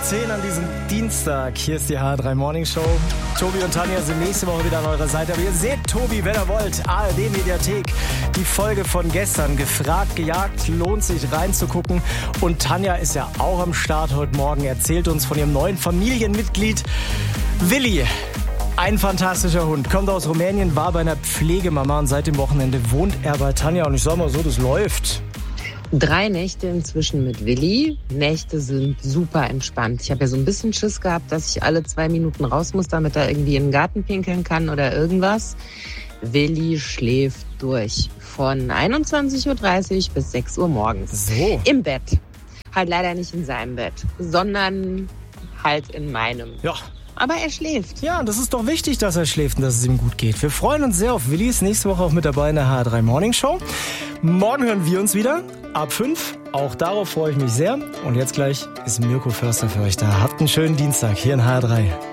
10 an diesem Dienstag. Hier ist die H3 Morning Show. Tobi und Tanja sind nächste Woche wieder an eurer Seite. Aber ihr seht Tobi, wenn ihr wollt, ARD Mediathek. Die Folge von gestern, gefragt, gejagt, lohnt sich reinzugucken. Und Tanja ist ja auch am Start heute Morgen, erzählt uns von ihrem neuen Familienmitglied, Willi. Ein fantastischer Hund, kommt aus Rumänien, war bei einer Pflegemama und seit dem Wochenende wohnt er bei Tanja. Und ich sag mal so, das läuft. 3 Nächte inzwischen mit Willi. Nächte sind super entspannt. Ich habe ja so ein bisschen Schiss gehabt, dass ich alle 2 Minuten raus muss, damit er irgendwie in den Garten pinkeln kann oder irgendwas. Willi schläft durch. Von 21.30 Uhr bis 6 Uhr morgens. So. Im Bett. Halt leider nicht in seinem Bett, sondern halt in meinem. Ja. Aber er schläft. Ja, das ist doch wichtig, dass er schläft und dass es ihm gut geht. Wir freuen uns sehr auf Willi. Ist nächste Woche auch mit dabei in der H3 Morning Show. Morgen hören wir uns wieder ab 5. Auch darauf freue ich mich sehr. Und jetzt gleich ist Mirko Förster für euch da. Habt einen schönen Dienstag hier in H3.